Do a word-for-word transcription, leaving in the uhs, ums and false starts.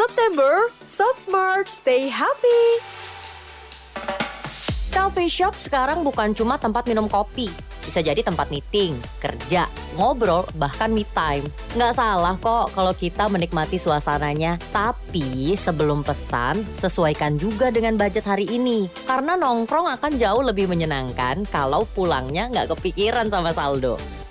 September, Shop Smart, stay happy! Coffee shop sekarang bukan cuma tempat minum kopi. Bisa jadi tempat meeting, kerja, ngobrol, bahkan me time. Nggak salah kok kalau kita menikmati suasananya. Tapi sebelum pesan, sesuaikan juga dengan budget hari ini. Karena nongkrong akan jauh lebih menyenangkan kalau pulangnya nggak kepikiran sama saldo.